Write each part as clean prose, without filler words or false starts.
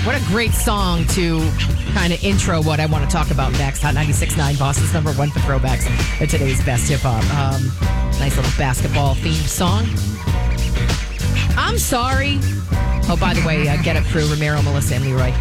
What a great song to kind of intro what I want to talk about next. Hot 96.9, Boston's number one for throwbacks at today's best hip-hop. Nice little basketball themed song. I'm sorry. Oh, by the way, Get Up Crew, Romero, Melissa, and Leroy.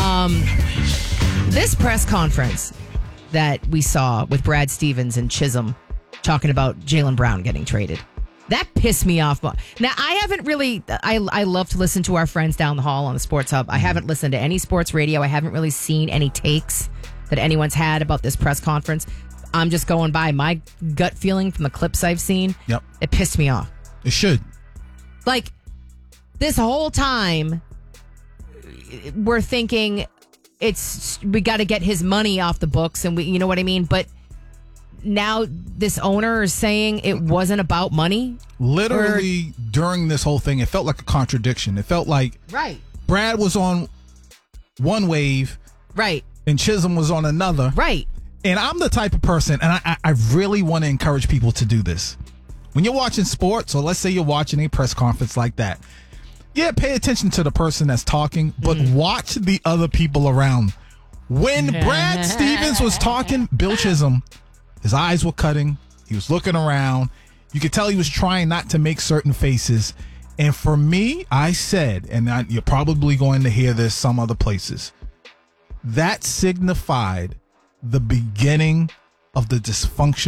This press conference that we saw with Brad Stevens and Chisholm talking about Jaylen Brown getting traded. That pissed me off. Now, I haven't really, I love to listen to our friends down the hall on the Sports Hub. I haven't listened to any sports radio. I haven't really seen any takes that anyone's had about this press conference. I'm just going by my gut feeling from the clips I've seen. Yep. It pissed me off. It should. Like, this whole time, we're thinking we got to get his money off the books, and you know what I mean? But now this owner is saying it wasn't about money. Literally, during this whole thing, it felt like a contradiction. It felt like Brad was on one wave, and Chisholm was on another, And I'm the type of person, and I really want to encourage people to do this. When you're watching sports, or let's say you're watching a press conference like that, pay attention to the person that's talking, but watch the other people around. When Brad Stevens was talking, Bill Chisholm, his eyes were cutting. He was looking around. You could tell he was trying not to make certain faces. And for me, I said, and you're probably going to hear this some other places, that signified the beginning of the dysfunction